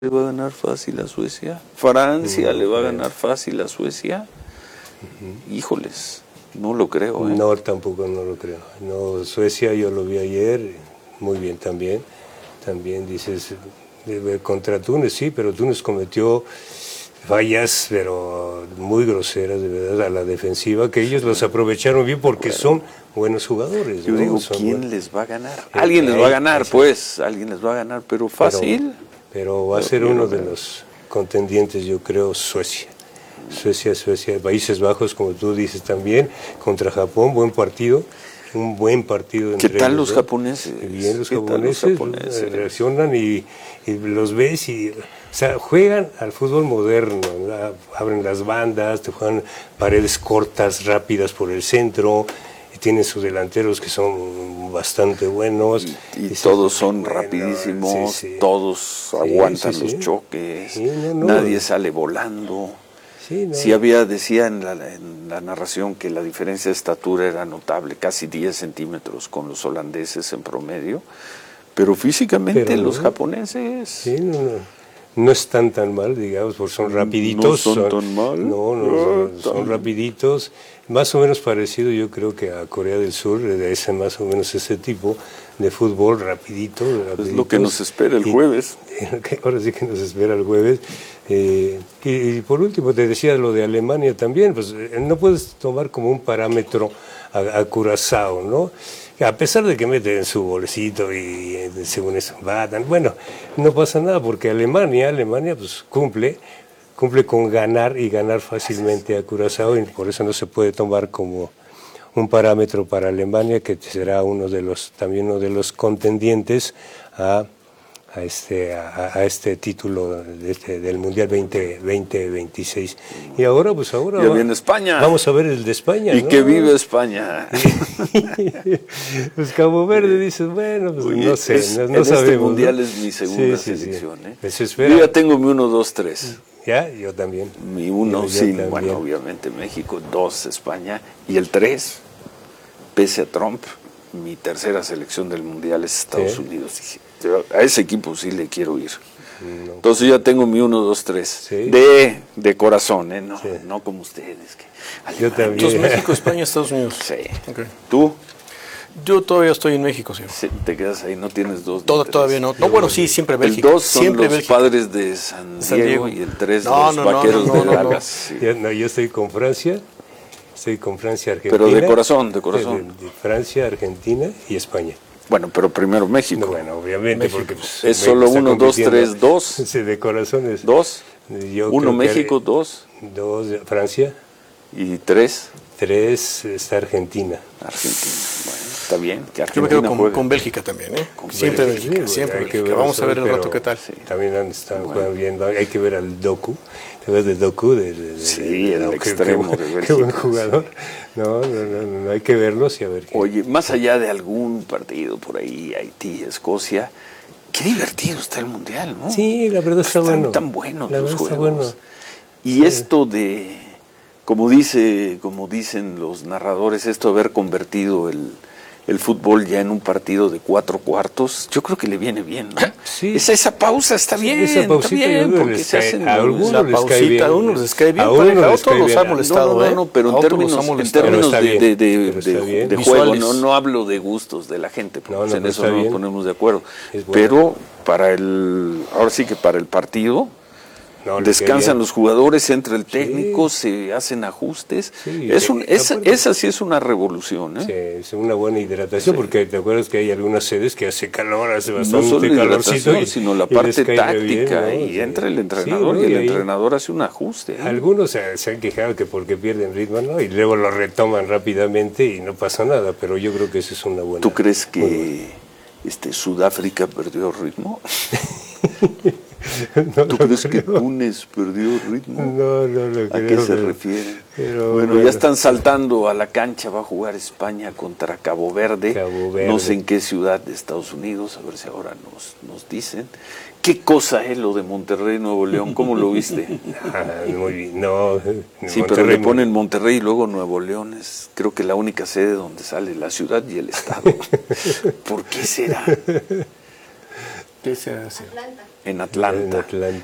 le va a ganar fácil a Suecia. Francia le va a ganar fácil a Suecia. Híjoles, no lo creo. No, tampoco no lo creo. No, Suecia yo lo vi ayer, muy bien también. También dices, contra Túnez, sí, pero Túnez cometió fallas, pero muy groseras, de verdad, a la defensiva, que ellos los aprovecharon bien porque son buenos jugadores. Yo digo, ¿quién les va a ganar? Alguien les va a ganar, pues, alguien les va a ganar, pero fácil. Pero va a ser uno de los contendientes, yo creo, Suecia. Suecia, Países Bajos, como tú dices también, contra Japón, buen partido. Un buen partido. ¿Qué tal los japoneses? Bien, los japoneses reaccionan y los ves y, o sea, juegan al fútbol moderno, ¿verdad? Abren las bandas, te juegan paredes cortas, rápidas por el centro, y tienen sus delanteros que son bastante buenos. Y todos son rapidísimos, todos aguantan los choques, nadie sale volando. Sí, no. Sí decía en la narración que la diferencia de estatura era notable, casi 10 centímetros con los holandeses en promedio, pero físicamente los japoneses... Sí, no están tan mal, digamos, porque son rapiditos. No son tan mal. Son rapiditos, más o menos parecido yo creo que a Corea del Sur, es más o menos ese tipo de fútbol rapidito. Es lo que nos espera el jueves. Ahora sí que nos espera el jueves. Y por último te decía lo de Alemania también, pues no puedes tomar como un parámetro a Curazao, ¿no? A pesar de que meten su bolsito y según eso batan, bueno, no pasa nada porque Alemania pues cumple con ganar y ganar fácilmente a Curazao y por eso no se puede tomar como un parámetro para Alemania, que será también uno de los contendientes a este título del Mundial 2026. Y ahora ya viene España. Vamos a ver el de España. Y que vive España. Pues Cabo Verde dices, bueno, pues no sé, no sabemos. Este Mundial es mi segunda selección. Yo ya tengo mi 1, 2, 3. Ya, yo también. Mi 1, sí, bueno, obviamente México, 2, España, y el 3, pese a Trump, mi tercera selección del Mundial es Estados Unidos. Dije, a ese equipo sí le quiero ir. No. Entonces ya tengo mi 1, 2, 3. ¿Sí? De corazón, no como ustedes. Yo también. Entonces México, España, Estados Unidos. Sí. Okay. ¿Tú? Yo todavía estoy en México, sí. Te quedas ahí, no tienes 2. Todavía no. No, bueno, sí, siempre Bélgica. El 2 son siempre los Bélgica. Padres de San Diego y el 3 los Vaqueros de Dallas. Sí. Yo estoy con Francia. Estoy con Francia, Argentina. Pero de corazón. De Francia, Argentina y España. Bueno, pero primero México. No, bueno, obviamente, México. porque pues, es solo 1, 2, 3, 2. Sí, de corazón es 2. 1 México, 2. 2 Francia. Y 3. 3 está Argentina. Argentina, bueno, está bien. Que Argentina yo me quedo con Bélgica también, ¿eh? Siempre Bélgica, siempre Bélgica. Vamos a ver el rato qué tal. Sí. También juegan bien, hay que ver al Doku. ¿Te ves de Doku? Sí, el extremo de Bélgica. Qué buen jugador. No, hay que verlos y a ver qué. Oye, más allá de algún partido por ahí, Haití, Escocia, qué divertido está el Mundial, ¿no? Sí, la verdad está bueno. Están tan buenos los juegos. Está bueno. Y esto de, como dicen los narradores, esto de haber convertido el fútbol ya en un partido de 4 cuartos, yo creo que le viene bien, ¿no? Sí. Esa pausa está bien, esa pausita, está bien, porque se hacen a algunos la pausita, a unos les cae bien, a otros los ha molestado, no, pero en términos de juego, no hablo de gustos de la gente, porque en eso no nos ponemos de acuerdo, pero ahora sí que para el partido, descansan los jugadores, entra el técnico, se hacen ajustes. Sí, esa sí es una revolución, ¿eh? Sí, es una buena hidratación, porque te acuerdas que hay algunas sedes que hace calor, hace bastante no solo calorcito. Sino la parte táctica, bien, ¿no? Y entra el entrenador y el entrenador hace un ajuste. Algunos se han quejado que porque pierden ritmo, ¿no? Y luego lo retoman rápidamente y no pasa nada, pero yo creo que esa es una buena. ¿Tú crees que Sudáfrica perdió ritmo? ¿Tú crees que Túnez perdió ritmo? No ¿A qué se refiere? Bueno, ya están saltando a la cancha, va a jugar España contra Cabo Verde. No sé en qué ciudad de Estados Unidos, a ver si ahora nos dicen. ¿Qué cosa es lo de Monterrey, Nuevo León? ¿Cómo lo viste? Muy bien, no. Sí, pero le ponen Monterrey y luego Nuevo León. Es creo que la única sede donde sale la ciudad y el estado. ¿Por qué será? ¿Qué se hace? En Atlanta.